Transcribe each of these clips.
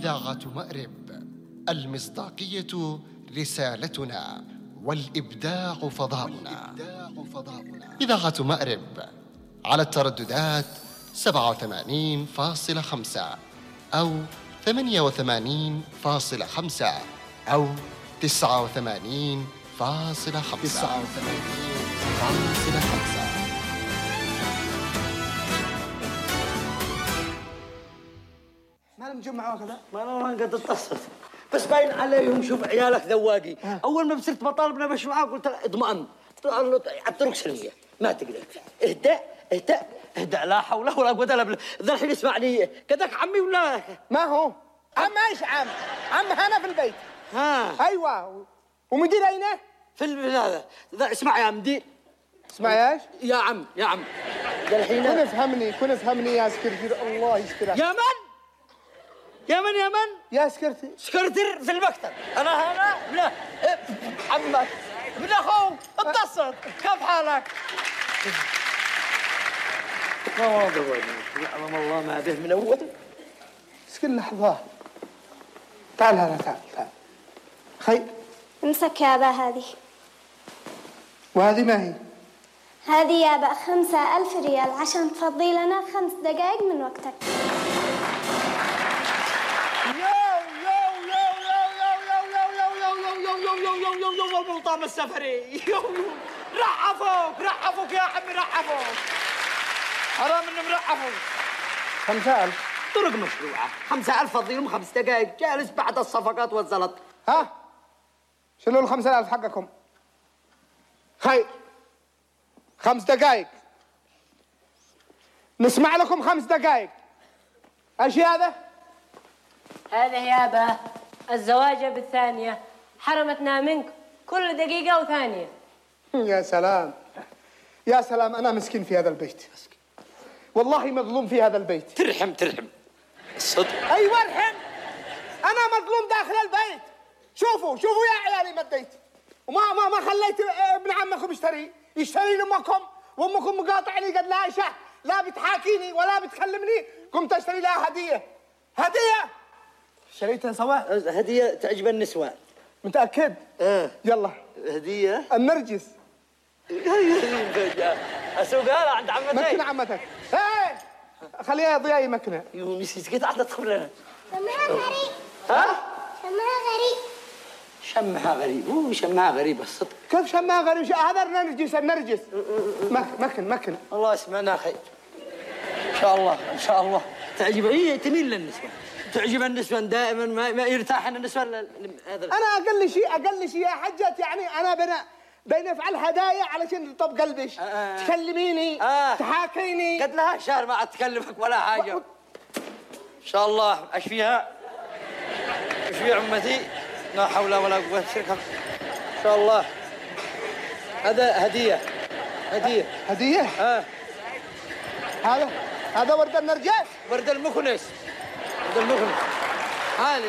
إذاعة مأرب، المصداقية رسالتنا والإبداع فضاؤنا. إذاعة مأرب على الترددات 87.5 أو 88.5 أو 89.5. ما لهم جمعة وكذا؟ ما أنا قد اتصلت بس باين عليهم. شوف عيالك ذواقي. أول ما بصرت بطالبنا مش معاه قلت له اضمأن على الطرق سلمية ما تقدر. اهدأ لا حول ولا قوة إلا بالله. ذا الحين اسمعني كذاك عمي ولا ما هو عم ايش عم هنا في البيت. ها ايوه ومدير اينه؟ في هذا. اسمع يا مدير. اسمع ايش؟ يا عم ذا الحين كن افهمني يا سكرتير. الله يسترك. يا من يا سكرتير في المكتب. انا هنا لا عمك ابن اخوك اتصل. كيف حالك؟ ما يعلم الله ما به من اول. اسكن لحظة. تعال هنا تعال. خير امسك يا أبا هذه. وهذه ما هي؟ هذه يا أبا 5000 ريال عشان تفضي لنا 5 دقائق من وقتك. يو الملطام السفري. رحفوك يا عمي رحفوك. حرام انهم رحفوك. 5000 طرق مشروعة. 5000 فضيهم 5 دقائق جالس بعد الصفقات والزلط. ها شيلوا ال 5000 حقكم. خير 5 دقائق نسمع لكم 5 دقائق. ايش هذا؟ هذا يا أبا الزواج بالثانية حرمتنا منك كل دقيقة وثانية. يا سلام يا سلام. أنا مسكين في هذا البيت والله مظلوم في هذا البيت. ترحم الصدق. أيوة ارحم. أنا مظلوم داخل البيت. شوفوا يا عيالي مديت وما خليت ابن عمكم يشتري لأمكم وأمكم مقاطعني قد لا شهر لا بتحاكيني ولا بتكلمني. قمت أشتري لها هدية. شريتها سوا. هدية تعجب النسوان. متأكد؟ يلا هدية النرجس. اسوقها عند عمتك. مكنة عمتك. ايه خليها ضياء مكنة. نسيت كنت عاد تدخل لنا. شمها غريب. ها؟ شمها غريب. هو شمها غريب الصدق. كيف شمها غريب؟ هذا النرجس. مكن. الله يسمعنا خير. ان شاء الله تعجب. هي تميل للنسوان. تعجب النسوان دائما ما يرتاح النسوان هذا. انا اقل شيء يا حجة يعني انا بين افعل هدايا علشان تطب قلبش. تكلميني تحاكيني. قد لها شهر ما عاد تكلمك ولا حاجه. ان شاء الله. ايش فيها عمتي؟ لا حول ولا قوه الا بالله. ان شاء الله. هذا هديه. هذا ورد النرجس. ورد المكنس. حالي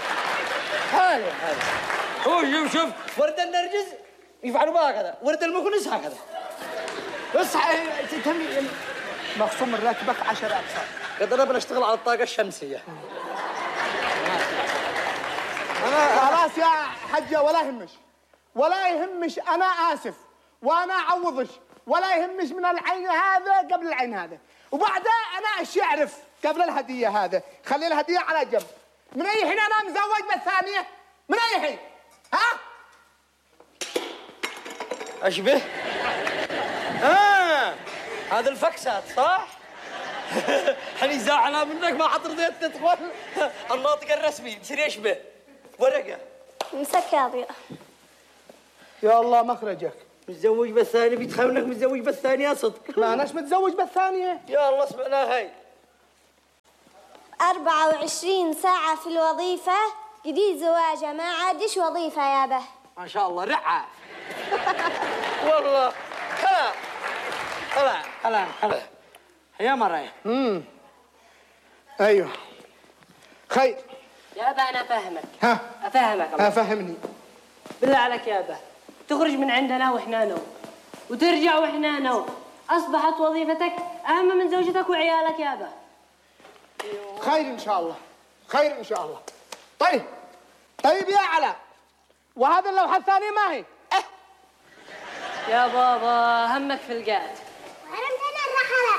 هو شوف ورد النرجس يفعلوا بها هكذا. ورد المكنس هكذا. بس تهمني مخصوم راتبك 10 أقساط. قد انا بنشتغل على الطاقه الشمسيه. انا خلاص يا حجه ولا يهمش. انا اسف وانا اعوضش ولا يهمش من العين هذا قبل العين هذا وبعدها انا ايش يعرف قبل الهديه هذا. خلي الهديه على جنب. من اي حين انا مزوج بالثانيه؟ من اي حين؟ ها؟ اشبه؟ هذا الفكسات صح؟ حني زعلنا منك ما عاد رضيت تدخل الناطق الرسمي بصير يشبه ورقه. امسك يا ضياء. يا الله مخرجك. متزوج بالثانيه بيتخونك متزوج بالثانيه صدق. ما اناش متزوج بالثانيه. يا الله سمعناها هاي. 24 ساعة في الوظيفة. جديد زواجه ما عادش وظيفة يابا. ما شاء الله رعاة. والله كلام يا مرة. ايوه خير. يابا أنا أفهمك. أفهمك الله. فهمني بالله عليك يابا. تخرج من عندنا وإحنا نوم وترجع وإحنا نوم. أصبحت وظيفتك أهم من زوجتك وعيالك يابا. خير إن شاء الله. خير ان شاء الله. طيب يا علاء، وهذا اللوحه الثانيه ما هي؟ يا بابا همك في القعد. وحرمتنا الرحلة.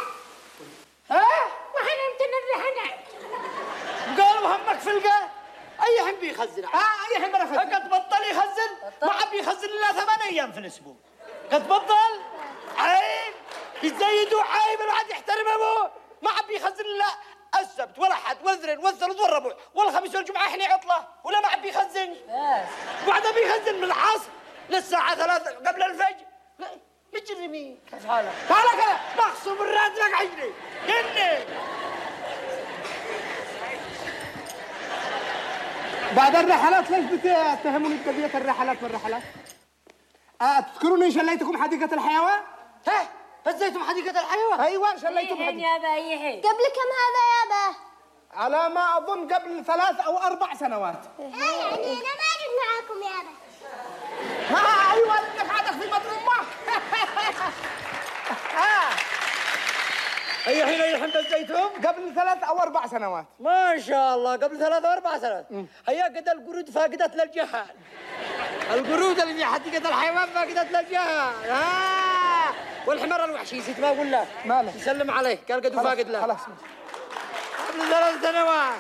وحرمتنا الرحلة. قالوا همك في القاع. اي حين بيخزن؟ اي حين بنخزن. قد بطل يخزن؟ ما عاد بيخزن الا 8 ايام في الاسبوع. قد بطل؟ عيب يزيدوا، عيب الواحد يحترم ابوه. ما عاد بيخزن الا السبت والاحد والاثنين والثلاث والربع والخميس والجمعه احنا عطله، ولا ما عاد بيخزن؟ بس بعدها بيخزن من العصر للساعه 3 قبل الفجر. مجرمين. كيف حالك؟ تعال كذا. مخصوم الراتبك 20 جنيه. بعد الرحلات ليش بتتهموني بقضية الرحلات والرحلات؟ تذكروني شليتكم حديقة الحيوان؟ فزيتم حديقة الحيوان؟ ايوه شليتكم أي حين حديقة. يابا أي حين. قبل كم هذا يابا؟ على ما اظن قبل 3 أو 4 سنوات. يعني انا ما جيت معاكم يابا. ايوه لانك عادك في بطن امك. اي حين فزيتم؟ قبل 3 أو 4 سنوات. ما شاء الله، قبل 3 و4 سنوات. هيا قد القرود فاقدت للجهال. القرود اللي في حديقة الحيوان فاقدت للجهال. والحمار الوحشي نسيت ما اقول له. ماله؟ يسلم عليه، قال قد فاقد له. خلاص قبل 3 سنوات.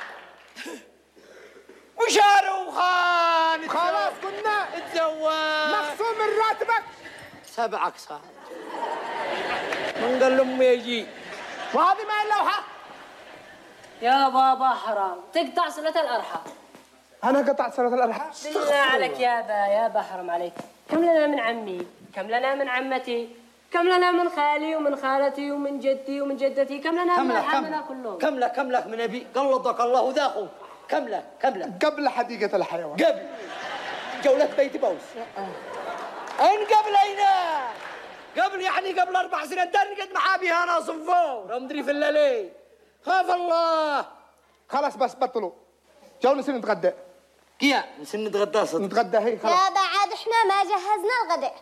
وشاروا خان. خلاص كنا اتزوج. مخصوم من راتبك. 7 أقساط. من قال لأمي يجي. وهذه ما هي اللوحة. يا بابا حرام تقطع صلة الأرحام. أنا قطعت صلاة الأرحام. بالله عليك يابا حرام عليك. كم لنا من عمي، كم لنا من عمتي، كم لنا من خالي ومن خالتي ومن جدي ومن جدتي، كم لنا من أرحامنا كلهم. كم لك من أبي قلطك الله ذا أخوك. كم لك قبل حديقة الحيوان. قبل جولة بيت بوس. أين قبل هنا؟ قبل يعني قبل 4 سنين تاني قد محابيها أنا صنفور أمدري في الليل. خاف الله. خلاص بس بطلوا. جو نصير نتغدى. كيا نصير نتغدى صدق. نتغدى هي خلاص. يابا عاد احنا ما جهزنا الغداء.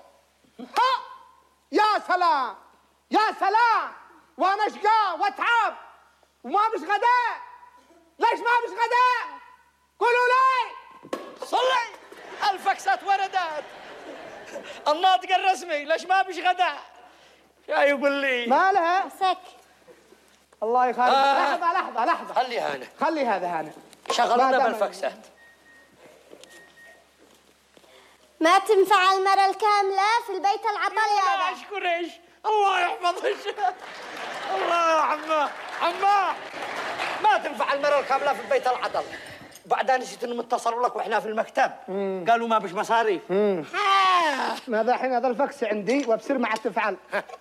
يا سلام يا سلام، وانا اشقى واتعب وما مش غداء. ليش ما مش غداء؟ قولوا لي. صلي الفكسات وردت. الناطق الرسمي ليش ما بش غداء؟ يا يقول لي ما لها. مسك. الله يخليك. لحظة. خلي هذا هنا. شغلنا بالفكسات. ما تنفع المرة الكاملة في البيت العطل يابا. اشكر ايش؟ الله يحفظك. الله يا عماه ما تنفع المرة الكاملة في البيت العطل. بعدها نسيت انهم اتصلوا لك واحنا في المكتب. قالوا ما بش مصاريف. ماذا الحين هذا الفكس عندي وبصير مع تفعل.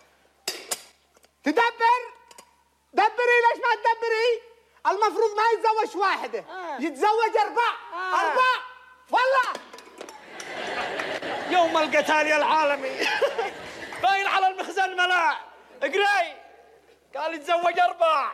دبري ليش ما تدبري؟ المفروض ما يتزوج واحدة، يتزوج 4 والله. يوم القتال العالمي باين على المخزن ملاع. اقراي قال يتزوج 4.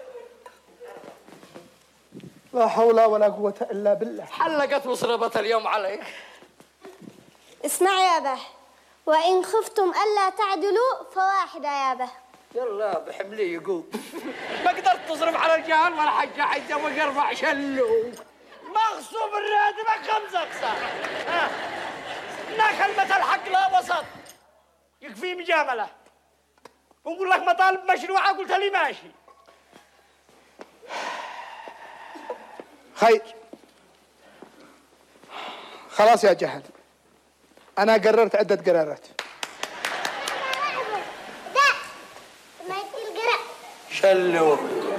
لا حول ولا قوة إلا بالله. حلقت وصربت اليوم عليك. اسمع يابا، وإن خفتم ألا تعدلوا فواحدة يابا. يلا بحملي يقول. ما قدرت تصرف على الجهل ولا حاجة حيتزوج 4 شلو. مغصوب راتبك 5 أقساط. إنها كلمة الحق لا وسط. يكفي مجاملة. ونقول لك مطالب مشروعة قلت لي ماشي. خير خلاص يا جهل، أنا قررت عدة قرارات. ما يصير قرأ. شلو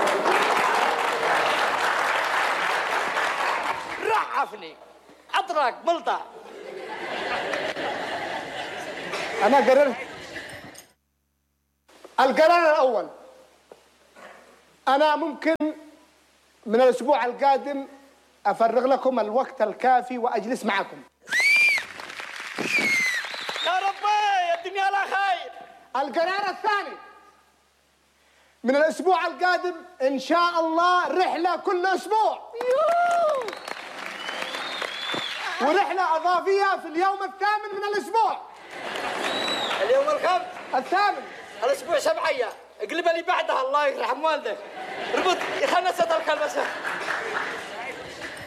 رعفني أطرق ملطع. أنا قررت. القرار الأول، أنا ممكن من الأسبوع القادم أفرغ لكم الوقت الكافي وأجلس معكم. يا ربي الدنيا لا خير. القرار الثاني، من الأسبوع القادم إن شاء الله رحلة كل أسبوع. ورحلة إضافية في اليوم الثامن من الأسبوع. اليوم الخمس الثامن. الأسبوع 7 أيام. اقلبها لي بعدها الله يرحم والدك. ربط خلنا ستر الكلمة.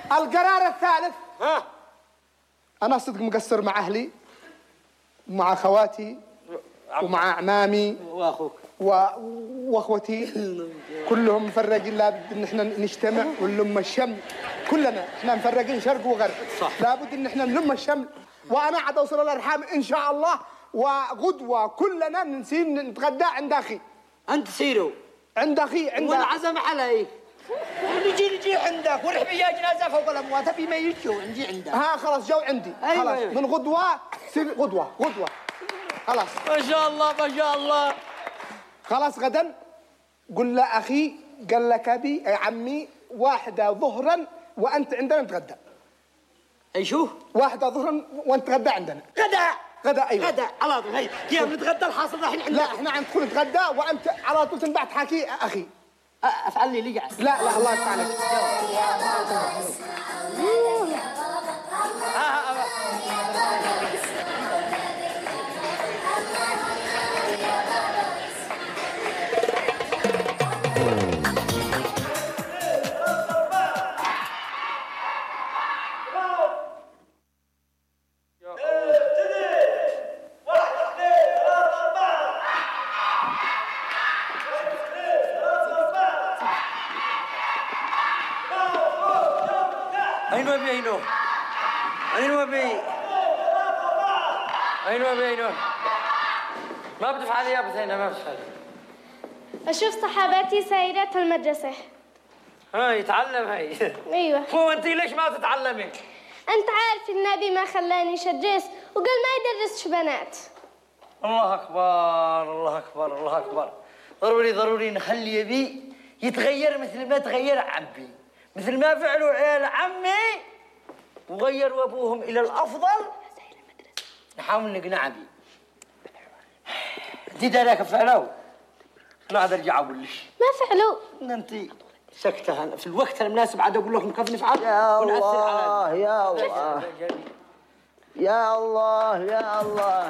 القرار الثالث. ها أنا صدق مقصر مع أهلي ومع أخواتي ومع أعمامي واخوك واخوتي كلهم مفرقين. لابد ان احنا نجتمع ونلم الشمل كلنا. احنا مفرقين شرق وغرب. صح. لابد ان احنا نلم الشمل. وانا عاد اوصل الارحام ان شاء الله. وغدوه كلنا نسير نتغدى عند اخي. انت سيروا عند اخي عند والعزم علي. نجي عندك ونحبي يا جنازه فوق الاموات ابي ما يجوا نجي عندك. ها خلاص جو عندي. أيوة خلاص أيوة. من غدوه سير غدوه خلاص. ما شاء الله ما شاء الله. خلاص غدا قل له اخي قال لك ابي يا عمي 1 ظهرا وانت عندنا نتغدى. اي شو؟ 1 ظهرا وانت تغدى عندنا. غدا ايوه. غدا على طول. هي كيف نتغدى الحاصل الحين عندنا؟ لا احنا ندخل نتغدى وانت على طول تنبع تحاكي اخي. افعل لي قاعد. لا الله يفتح عليك. أين ما بتفعلي يا بثينة ما بتفعلي. أشوف صحاباتي سايرات في المدرسة. يتعلم هي. أيوة. هو أنت ليش ما تتعلمي؟ أنت عارف النبي ما خلاني شدرس وقال ما يدرسش بنات. الله أكبر الله أكبر الله أكبر. ضروري نخلي أبي يتغير مثل ما تغير عمي، مثل ما فعلوا عيال عمي وغيروا أبوهم إلى الأفضل. نحاول نقنع أبي. أنت دارك فعلوا؟ ما عاد أرجع أقول لك. ما فعلوا؟ أنت سكتة في الوقت المناسب عاد أقول لكم كيف نفعل. يا الله يا الله يا الله يا الله.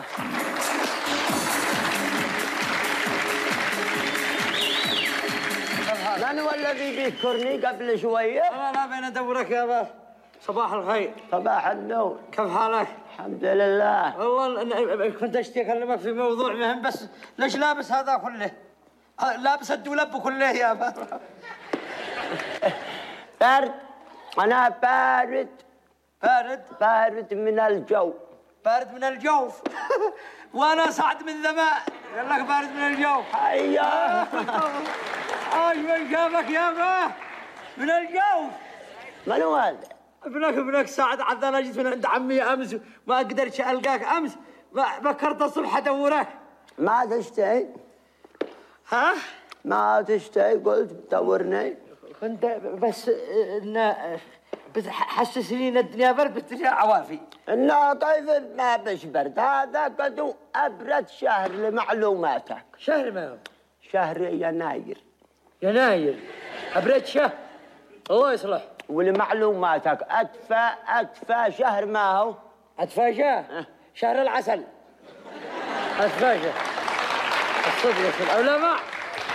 من هو الذي بيذكرني قبل شوية؟ لا بين أدورك يا با. صباح الخير. صباح النور. كيف حالك؟ الحمد لله. والله أنا كنت أشتي أكلمك في موضوع مهم، بس ليش لابس هذا كله؟ لابس الدولاب كله يا با. برد. أنا بارد. بارد من الجو. بارد من الجوف. وأنا صعد من ذماء قال لك بارد من الجوف. أيوه. من جابك يا با من الجوف. من هو هذا؟ ابنك سعد عاد. انا جيت من عند عمي امس ما قدرت القاك امس، بكرت الصبح ادورك. ما تشتهي؟ ها؟ ما تشتهي قلت تدورني؟ كنت بس بتحسسني ان الدنيا برد بالدنيا عوافي. إنه طيب ما بش برد، هذا قدو أبرد شهر لمعلوماتك. شهر ما هو؟ شهر يناير. يناير أبرد شهر. الله يصلح. ولمعلوماتك أدفى شهر ما هو؟ أدفى شهر؟ شهر العسل. أدفى شهر. الصدق أو لا ما؟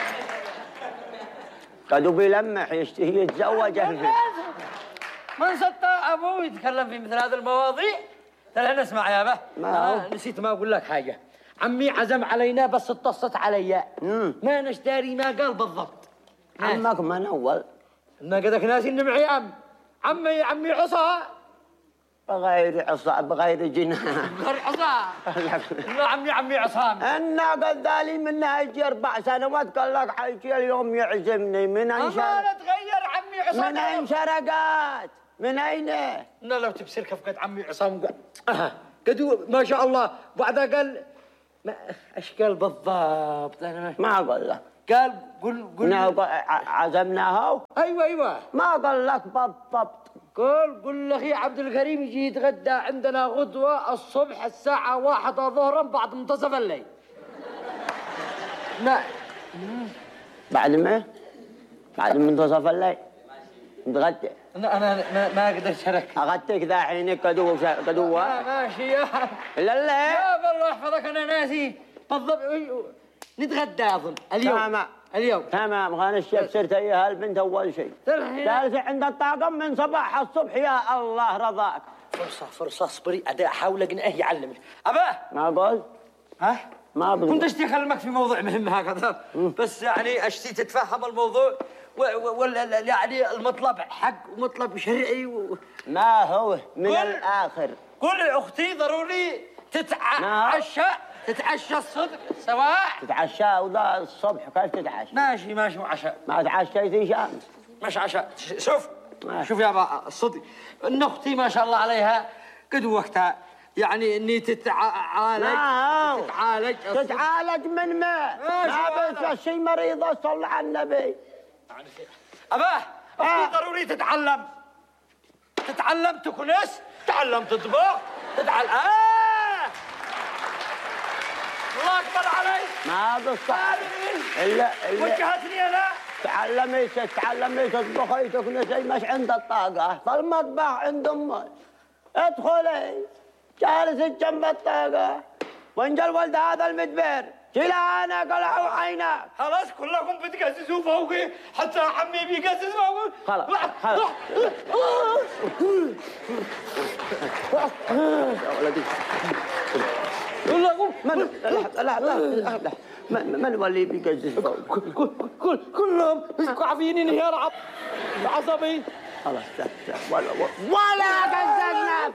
قدو بيلمح يشتهي يتزوج. من صدق أبوه يتكلم في مثل هذه المواضيع؟ ترى نسمع يا به. أنا نسيت ما أقول لك حاجة. عمي عزم علينا بس اتصت علي. ما نشتري ما قال بالضبط. عمك من أول؟ ما قدك ناسي إن معي عمي عصا. بغير عصا بغير جنان. غير عصا. لا عمي عصام. أنا قال ذالي منها يجي 4 سنوات قال لك حيجي اليوم يعزمني. من أين أما تغير عمي عصام. من أين شرقات؟ من أين؟ لا لو تبصير كيف قد عمي عصام قدو ما شاء الله. بعدها قال ايش قال بالضبط؟ انا ما قال لك. قال قل عزمناه. ايوه ما قال لك بالضبط. قل لاخي عبد الكريم يجي يتغدى عندنا غدوه الصبح الساعه 1 ظهرا بعد منتصف الليل. لا بعد ما؟ بعد منتصف الليل نتغدى. انا ما اقدر اشارك. اغديك ذا عينك قدوه. ماشي يا لا يا بالله يحفظك انا ناسي بالضبط. نتغدى اظن اليوم. اليوم تمام. خان الشيخ صرت هي البنت اول شيء. جالسه عند الطاقم من صباح الصبح يا الله رضاك. فرصه اصبري احاول اقنعه يعلمك. اباه ما قلت؟ ها؟ ما بقول. كنت اشتي اكلمك في موضوع مهم هكذا، بس يعني اشتي تتفهم الموضوع يعني المطلب حق ومطلب شرعي ما هو من الاخر. قول اختي ضروري تتعشى الصدق سواء. تتعشى وذا الصبح كيف تتعشى؟ ماشي وعشاء. ما تعشيتي شامس. مش عشاء. شوف يا ابا الصدق ان اختي ما شاء الله عليها قد وقتها يعني اني تتعالج من ما بس شيء مريضه صلى على النبي. اباه اختي ضروري تتعلم تكنس، تتعلم تطبخ، تتعلم الله اكبر عليك. ما بالصح الا وجهتني انا. تعلمي تطبخي تكنسي مش عند الطاقه، فالمطبخ عند امك. ادخلي جالس جنب الطاقه وانجا الولد هذا المدبر كلانا قلعوا عينك. خلاص كلكم بتقززوا فوقي حتى عمي بيقزز فوقي. خلاص يا ولدي كلكم من ولي بيقزز فوقي؟ كلهم عافيني انهيار عصبي. خلاص ولا قززنا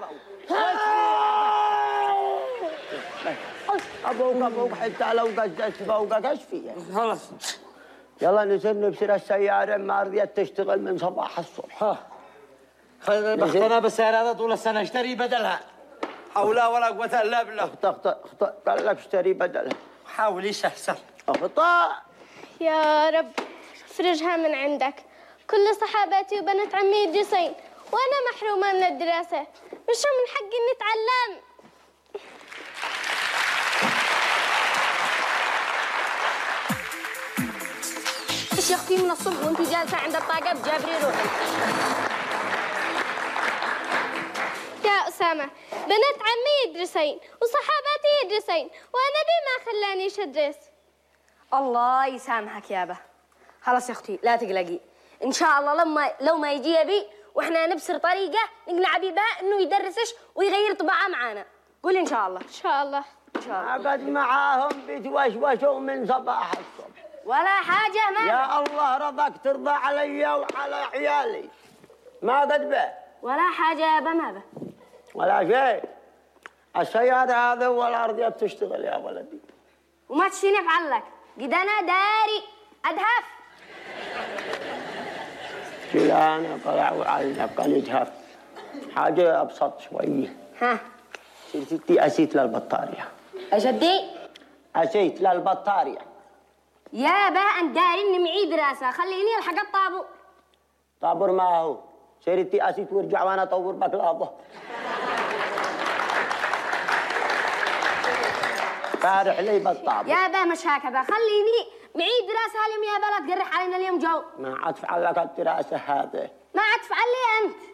ابوك حتى لو قززت فوقك ايش فيه؟ خلاص يلا نبصر السياره ما رضيت تشتغل من صباح الصبح. بختنا بالسيارة طول السنة اشتري بدلها. حول ولا قوة الا بالله. اخطأ قال لك اشتري بدلها. حاولي سهل. اخطأ. يا رب افرجها من عندك. كل صحاباتي وبنات عمي يدرسين وانا محرومه من الدراسه، مش من حقي اني اتعلم. ايش يا اختي من الصبح وانت جالسه عند الطاقه بجابري روحي. يا اسامه بنات عمي يدرسين وصحاباتي يدرسين وانا بي ما خلانيش ادرس. الله يسامحك يابا. خلاص يا اختي لا تقلقي، ان شاء الله لو ما يجي يبي واحنا نبصر طريقه نقنع بيه انه يدرسش ويغير طباعه معانا. قولي ان شاء الله. ان شاء الله. ان شاء الله. قد معاهم بتوشوشوا من صباح الصبح. ولا حاجه ما يا الله رضاك ترضى علي وعلى عيالي. ما قد به ولا حاجه يابا ما به ولا شيء. السيارة هذا والارض بتشتغل يا ولدي. وما تشتيني افعل لك قد انا داري ادهف. كلا انا طلعوا علينا كان يجهف. حاجة ابسط شوية. ها سيرتي اسيت للبطارية. اجدي اسيت للبطارية. يابا انت داري اني معي دراسه، خليني الحق الطابور. طابور ما هو سيرتي اسيت وارجع وانا اطور بكلابه. فارح لي بالطابور. يابا مش هكذا، خليني معي دراسه اليوم يابا، لا تقرح علينا اليوم جو. ما عاد فعل لك الدراسة هذه. ما عاد تفعل لي انت.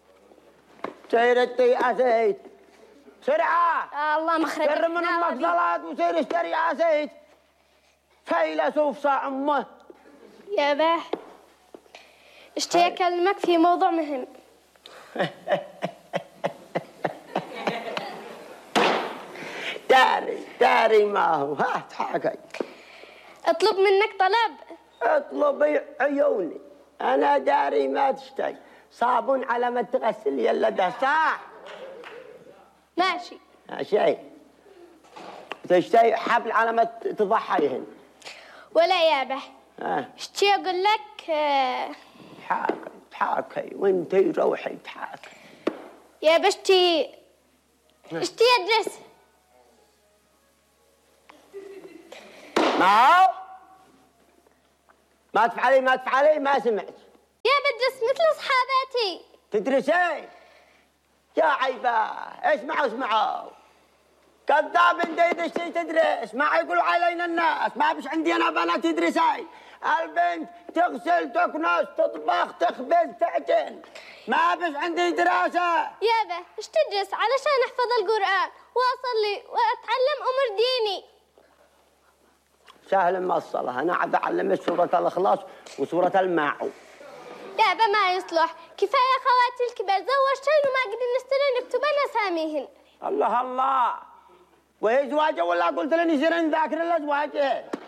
سيرتي اسيت بسرعة. الله مخرج. سر من امك صلاة وسير اشتري اسيت. فيلسوف صاع امه. يابا اشتي اكلمك في موضوع مهم. داري ما هو. ها حاجة اطلب منك طلب. اطلبي عيوني. انا داري ما تشتي صابون على ما تغسل يلا ده صح. ماشي. شيء تشتي حبل على ما تضحيهن. ولا يابا اشتي اقول لك تحاكي وانتي روحي تحاكي. يابا اشتي ادرس. ما تفعلي ما سمعت. يابا ادرس مثل اصحاباتي. تدرسي يا عيبه. اسمعوا كذاب انت تدرس. ما يقولوا علينا الناس ما بش عندي انا بنات تدرسي. البنت تغسل تكنس تطبخ تخبز تعجن. ما بش عندي دراسه. يابا ايش تدرس علشان احفظ القرآن واصلي واتعلم امور ديني. سهل موصلة. أنا عاد أعلمك سورة الإخلاص وسورة الماعون. يابا ما يصلح، كفاية خواتي الكبار زوجتين وما قدرنا نستنى نكتب أساميهن. الله الله، وهي زواجه ولا قلت لي يصير نذاكر الأزواج؟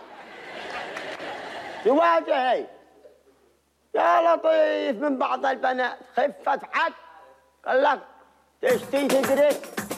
زواجه هي يا لطيف من بعض البنات خفت حد قال لك تشتي تدرس